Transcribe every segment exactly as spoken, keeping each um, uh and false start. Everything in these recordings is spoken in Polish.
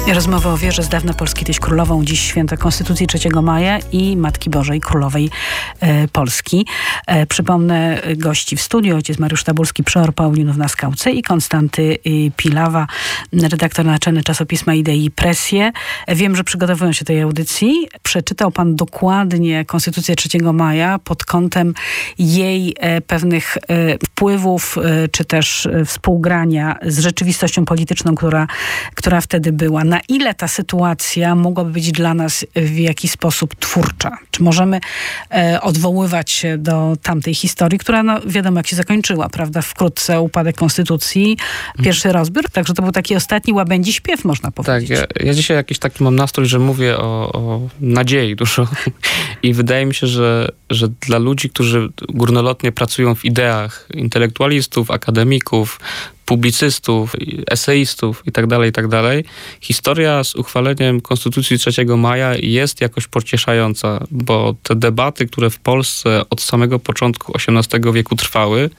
Rozmowa o wierze z dawna Polski, tyś królową, dziś święto Konstytucji trzeciego maja i Matki Bożej Królowej e, Polski. E, przypomnę gości w studiu, ojciec Mariusz Tabulski, przeor Paulinów na Skałce i Konstanty y, Pilawa, redaktor naczelny czasopisma Idei i Presje. E, wiem, że przygotowują się tej audycji. Przeczytał pan dokładnie Konstytucję trzeciego maja pod kątem jej e, pewnych e, wpływów, e, czy też e, współgrania z rzeczywistością polityczną, która, która wtedy była. Na ile ta sytuacja mogłaby być dla nas w jakiś sposób twórcza? Czy możemy e, odwoływać się do tamtej historii, która no, wiadomo jak się zakończyła, prawda? Wkrótce upadek konstytucji, pierwszy rozbiór. Także to był taki ostatni łabędzi śpiew, można powiedzieć. Tak, ja, ja dzisiaj jakiś taki mam nastrój, że mówię o, o nadziei dużo. I wydaje mi się, że, że dla ludzi, którzy górnolotnie pracują w ideach intelektualistów, akademików, publicystów, eseistów i tak dalej, i tak dalej, historia z uchwaleniem Konstytucji trzeciego maja jest jakoś pocieszająca, bo te debaty, które w Polsce od samego początku osiemnastego wieku trwały,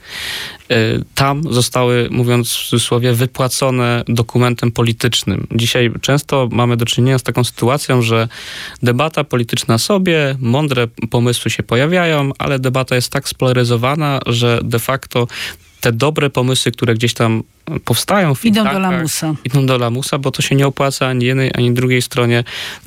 tam zostały, mówiąc w cudzysłowie, wypłacone dokumentem politycznym. Dzisiaj często mamy do czynienia z taką sytuacją, że debata polityczna sobie, mądre pomysły się pojawiają, ale debata jest tak spolaryzowana, że de facto te dobre pomysły, które gdzieś tam powstają w Idą do lamusa. Idą do lamusa, bo to się nie opłaca ani jednej, ani drugiej stronie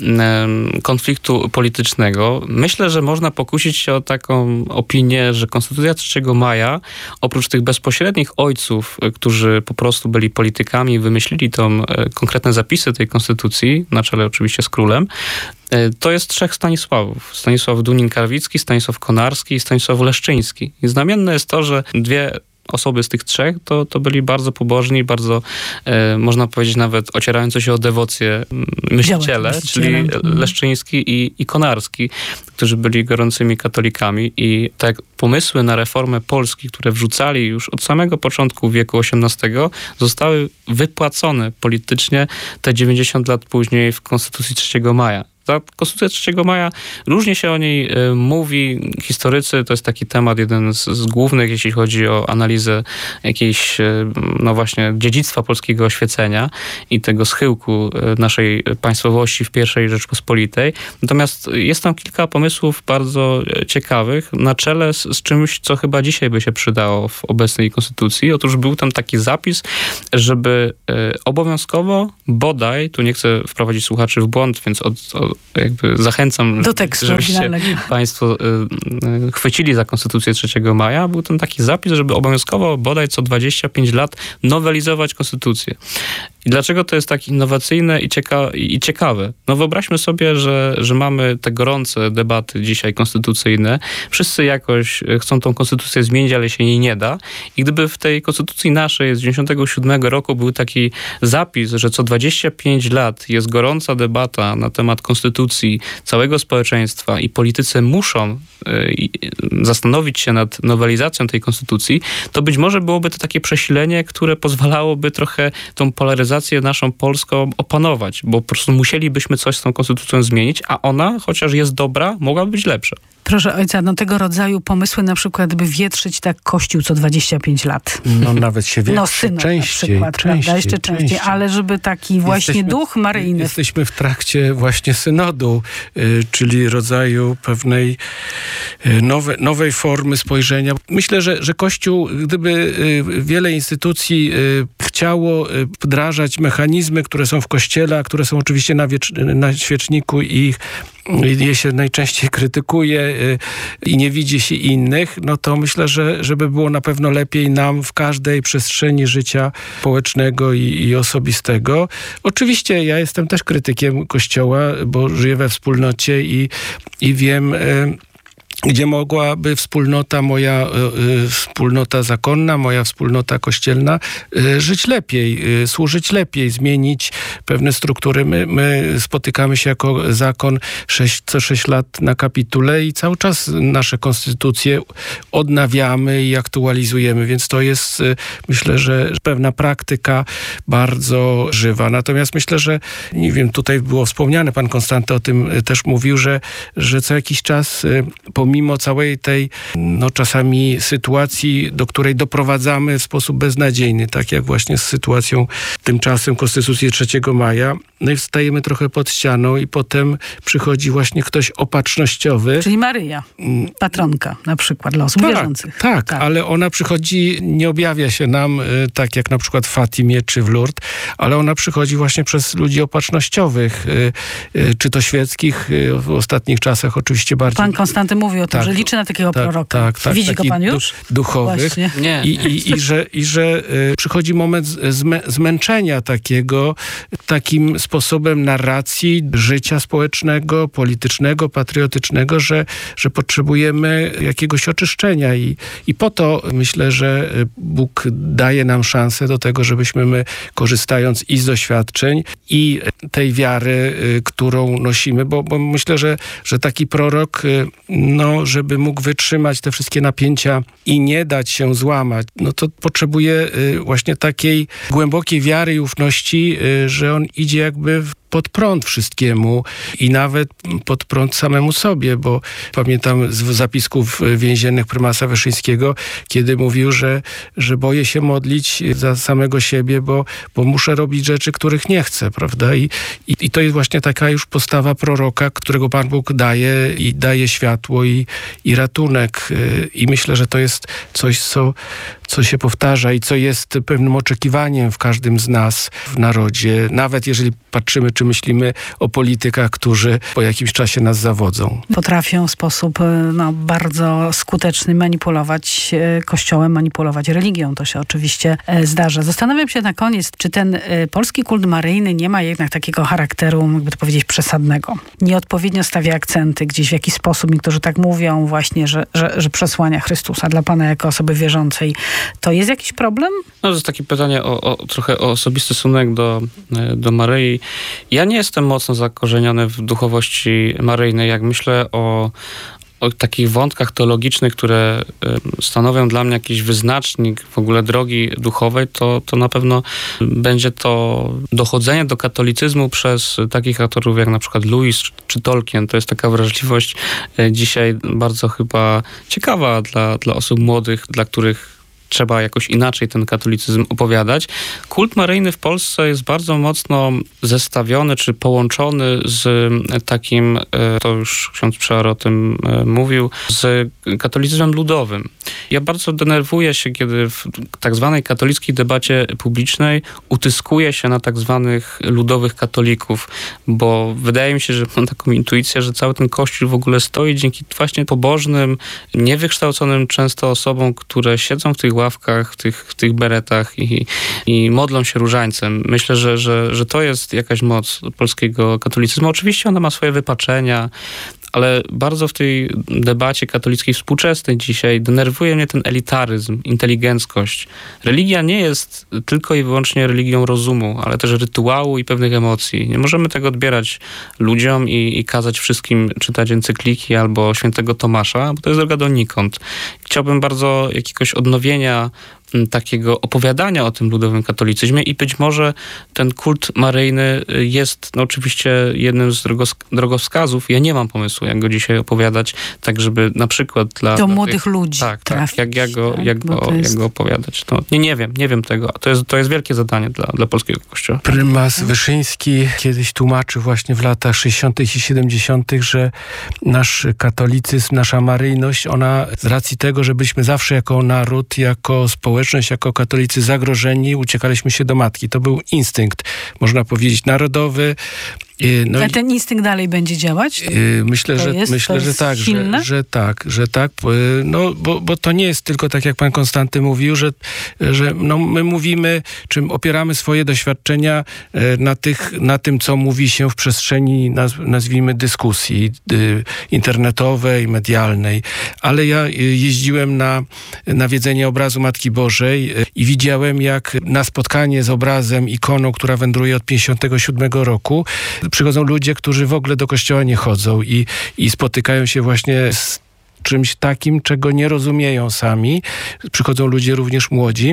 um, konfliktu politycznego. Myślę, że można pokusić się o taką opinię, że Konstytucja trzeciego maja, oprócz tych bezpośrednich ojców, którzy po prostu byli politykami, wymyślili tą e, konkretne zapisy tej Konstytucji, na czele oczywiście z królem, e, to jest trzech Stanisławów. Stanisław Dunin-Karwicki, Stanisław Konarski i Stanisław Leszczyński. I znamienne jest to, że dwie osoby z tych trzech to, to byli bardzo pobożni, bardzo, e, można powiedzieć nawet ocierający się o dewocję myśliciele, czyli Leszczyński i, i Konarski, którzy byli gorącymi katolikami i tak pomysły na reformę Polski, które wrzucali już od samego początku wieku osiemnastego, zostały wypłacone politycznie te dziewięćdziesiąt lat później w Konstytucji trzeciego maja. Ta Konstytucja trzeciego maja, różnie się o niej y, mówi. Historycy, to jest taki temat, jeden z, z głównych, jeśli chodzi o analizę jakiejś, y, no właśnie, dziedzictwa polskiego oświecenia i tego schyłku y, naszej państwowości w pierwszej Rzeczpospolitej. Natomiast jest tam kilka pomysłów bardzo ciekawych, na czele z, z czymś, co chyba dzisiaj by się przydało w obecnej konstytucji. Otóż był tam taki zapis, żeby y, obowiązkowo, bodaj, tu nie chcę wprowadzić słuchaczy w błąd, więc od, od jakby zachęcam, do tekstu, żebyście państwo y, chwycili za Konstytucję trzeciego maja. Był tam taki zapis, żeby obowiązkowo bodaj co dwadzieścia pięć lat nowelizować Konstytucję. I dlaczego to jest tak innowacyjne i, cieka- i ciekawe? No wyobraźmy sobie, że, że mamy te gorące debaty dzisiaj konstytucyjne. Wszyscy jakoś chcą tą konstytucję zmienić, ale się jej nie da. I gdyby w tej konstytucji naszej z dziewięćdziesiątego siódmego roku był taki zapis, że co dwadzieścia pięć lat jest gorąca debata na temat konstytucji całego społeczeństwa i politycy muszą y, zastanowić się nad nowelizacją tej konstytucji, to być może byłoby to takie przesilenie, które pozwalałoby trochę tą polaryzację naszą polską opanować, bo po prostu musielibyśmy coś z tą konstytucją zmienić, a ona, chociaż jest dobra, mogłaby być lepsza. Proszę ojca, no tego rodzaju pomysły na przykład, by wietrzyć tak kościół co dwadzieścia pięć lat. No nawet się wietrzy no, synod częściej, na przykład, częściej, prawda? Jeszcze częściej, częściej, ale żeby taki właśnie jesteśmy, duch maryjny. Jesteśmy w trakcie właśnie synodu, y, czyli rodzaju pewnej y, nowe, nowej formy spojrzenia. Myślę, że, że Kościół, gdyby y, wiele instytucji y, chciało y, wdrażać mechanizmy, które są w Kościele, a które są oczywiście na, wiecz, na świeczniku i ich je się najczęściej krytykuje y, i nie widzi się innych, no to myślę, że żeby było na pewno lepiej nam w każdej przestrzeni życia społecznego i, i osobistego. Oczywiście ja jestem też krytykiem Kościoła, bo żyję we wspólnocie i, i wiem... Y, gdzie mogłaby wspólnota moja, y, wspólnota zakonna, moja wspólnota kościelna y, żyć lepiej, y, służyć lepiej, zmienić pewne struktury. My, my spotykamy się jako zakon sześć, co sześć lat na kapitule i cały czas nasze konstytucje odnawiamy i aktualizujemy, więc to jest, y, myślę, że pewna praktyka bardzo żywa. Natomiast myślę, że, nie wiem, tutaj było wspomniane, pan Konstanty o tym też mówił, że, że co jakiś czas y, pomimo mimo całej tej no, czasami sytuacji, do której doprowadzamy w sposób beznadziejny, tak jak właśnie z sytuacją tymczasem Konstytucji trzeciego maja, no i wstajemy trochę pod ścianą i potem przychodzi właśnie ktoś opatrznościowy. Czyli Maryja, patronka na przykład dla osób tak, wierzących. Tak, tak, ale ona przychodzi, nie objawia się nam tak jak na przykład w Fatimie czy w Lourdes, ale ona przychodzi właśnie przez ludzi opatrznościowych, czy to świeckich, w ostatnich czasach oczywiście bardziej. Pan Konstanty mówi o tym, tak, że liczy na takiego tak, proroka. Tak, tak, Widzi go pan już? Duchowych. Nie. I, i, i, że, i że przychodzi moment zmę, zmęczenia takiego, takim sposobem narracji życia społecznego, politycznego, patriotycznego, że, że potrzebujemy jakiegoś oczyszczenia i, i po to myślę, że Bóg daje nam szansę do tego, żebyśmy my, korzystając i z doświadczeń, i tej wiary, którą nosimy, bo, bo myślę, że, że taki prorok, no, żeby mógł wytrzymać te wszystkie napięcia i nie dać się złamać, no to potrzebuje właśnie takiej głębokiej wiary i ufności, że on idzie jakby pod prąd wszystkiemu i nawet pod prąd samemu sobie, bo pamiętam z zapisków więziennych prymasa Wyszyńskiego, kiedy mówił, że, że boję się modlić za samego siebie, bo, bo muszę robić rzeczy, których nie chcę, prawda? I, i, i to jest właśnie taka już postawa proroka, którego Pan Bóg daje i daje światło i, i ratunek. I myślę, że to jest coś, co, co się powtarza i co jest pewnym oczekiwaniem w każdym z nas w narodzie, nawet jeżeli patrzymy, czy myślimy o politykach, którzy po jakimś czasie nas zawodzą. Potrafią w sposób no, bardzo skuteczny manipulować Kościołem, manipulować religią. To się oczywiście zdarza. Zastanawiam się na koniec, czy ten polski kult maryjny nie ma jednak takiego charakteru, jakby to powiedzieć, przesadnego. Nieodpowiednio stawia akcenty gdzieś w jakiś sposób. Niektórzy tak mówią właśnie, że, że, że przesłania Chrystusa dla Pana jako osoby wierzącej. To jest jakiś problem? No to jest takie pytanie o, o trochę o osobisty stosunek do, do Maryi. Ja nie jestem mocno zakorzeniony w duchowości maryjnej. Jak myślę o, o takich wątkach teologicznych, które stanowią dla mnie jakiś wyznacznik w ogóle drogi duchowej, to, to na pewno będzie to dochodzenie do katolicyzmu przez takich autorów jak na przykład Lewis czy Tolkien. To jest taka wrażliwość dzisiaj bardzo chyba ciekawa dla, dla osób młodych, dla których trzeba jakoś inaczej ten katolicyzm opowiadać. Kult maryjny w Polsce jest bardzo mocno zestawiony czy połączony z takim, to już ksiądz Przeor o tym mówił, z katolicyzmem ludowym. Ja bardzo denerwuję się, kiedy w tak zwanej katolickiej debacie publicznej utyskuje się na tak zwanych ludowych katolików, bo wydaje mi się, że mam taką intuicję, że cały ten Kościół w ogóle stoi dzięki właśnie pobożnym, niewykształconym często osobom, które siedzą w tych ławkach, w tych, w tych beretach i, i modlą się różańcem. Myślę, że, że, że to jest jakaś moc polskiego katolicyzmu. Oczywiście ona ma swoje wypaczenia, ale bardzo w tej debacie katolickiej współczesnej dzisiaj denerwuje mnie ten elitaryzm, inteligenckość. Religia nie jest tylko i wyłącznie religią rozumu, ale też rytuału i pewnych emocji. Nie możemy tego odbierać ludziom i, i kazać wszystkim czytać encykliki albo świętego Tomasza, bo to jest droga donikąd. Chciałbym bardzo jakiegoś odnowienia takiego opowiadania o tym ludowym katolicyzmie i być może ten kult maryjny jest no, oczywiście jednym z drogowskazów. Ja nie mam pomysłu, jak go dzisiaj opowiadać, tak żeby na przykład dla... Do dla młodych tych, ludzi Tak, trafić, tak, jak, jak, go, tak, jak, go, jest... jak go opowiadać. No, nie, nie wiem, nie wiem tego. To jest, to jest wielkie zadanie dla, dla polskiego Kościoła. Prymas Wyszyński kiedyś tłumaczył właśnie w latach sześćdziesiątych i siedemdziesiątych, że nasz katolicyzm, nasza maryjność, ona z racji tego, żebyśmy zawsze jako naród, jako społeczność, jako katolicy zagrożeni, uciekaliśmy się do matki. To był instynkt, można powiedzieć, narodowy. No ale ten instynkt dalej będzie działać? Myślę, że, jest, myślę, że tak, że, że tak, że tak. No, bo, bo to nie jest tylko tak, jak pan Konstanty mówił, że, że no, my mówimy, czym opieramy swoje doświadczenia na, tych, na tym, co mówi się w przestrzeni, naz, nazwijmy, dyskusji internetowej, medialnej. Ale ja jeździłem na nawiedzenie obrazu Matki Bożej i widziałem, jak na spotkanie z obrazem, ikoną, która wędruje od pięćdziesiątego siódmego roku, przychodzą ludzie, którzy w ogóle do kościoła nie chodzą i, i spotykają się właśnie z czymś takim, czego nie rozumieją sami. Przychodzą ludzie również młodzi.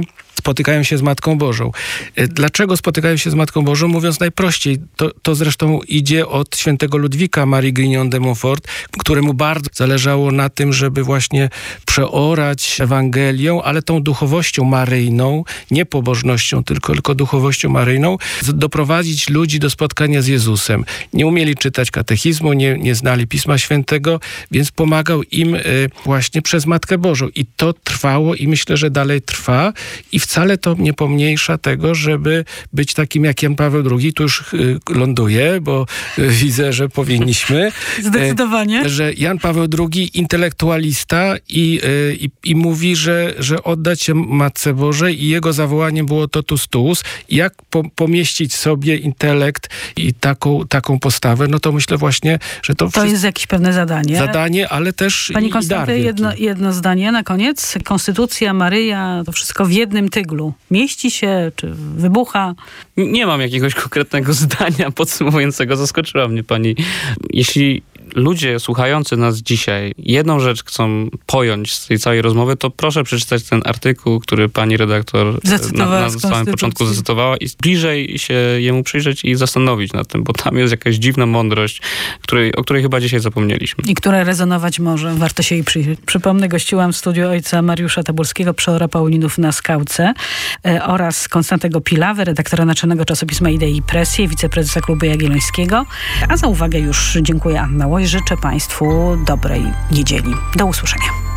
spotykają się z Matką Bożą. Dlaczego spotykają się z Matką Bożą? Mówiąc najprościej, to, to zresztą idzie od świętego Ludwika Marii Grignon de Montfort, któremu bardzo zależało na tym, żeby właśnie przeorać Ewangelią, ale tą duchowością maryjną, nie pobożnością, tylko, tylko duchowością maryjną, doprowadzić ludzi do spotkania z Jezusem. Nie umieli czytać katechizmu, nie, nie znali Pisma Świętego, więc pomagał im właśnie przez Matkę Bożą. I to trwało i myślę, że dalej trwa i wcale to nie pomniejsza tego, żeby być takim jak Jan Paweł drugi. Tu już ląduję, bo widzę, że powinniśmy. Zdecydowanie. Że Jan Paweł drugi intelektualista i, i, i mówi, że, że oddać się Matce Bożej i jego zawołaniem było totus tuus. Jak po, pomieścić sobie intelekt i taką, taką postawę, no to myślę właśnie, że to... To wszystko jest jakieś pewne zadanie. Zadanie, ale też Pani i, Konstanty, i dar jedno, jedno zdanie na koniec. Konstytucja, Maryja, to wszystko w jednym tyglu. Mieści się, czy wybucha? Nie mam jakiegoś konkretnego zdania podsumowującego. Zaskoczyła mnie pani. Jeśli ludzie słuchający nas dzisiaj jedną rzecz chcą pojąć z tej całej rozmowy, to proszę przeczytać ten artykuł, który pani redaktor na, na samym początku zacytowała i bliżej się jemu przyjrzeć i zastanowić nad tym, bo tam jest jakaś dziwna mądrość, której, o której chyba dzisiaj zapomnieliśmy. I która rezonować może. Warto się jej przyjrzeć. Przypomnę, gościłam w studiu ojca Mariusza Tabulskiego, przeora Paulinów na Skałce e, oraz Konstantego Pilawę, redaktora naczelnego czasopisma Idei i Presje, wiceprezesa Klubu Jagiellońskiego. A za uwagę już dziękuję, Anna Łoś. Życzę Państwu dobrej niedzieli. Do usłyszenia.